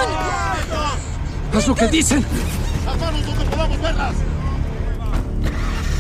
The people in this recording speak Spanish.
¡Haz lo que dicen! ¡Las manos donde podamos verlas!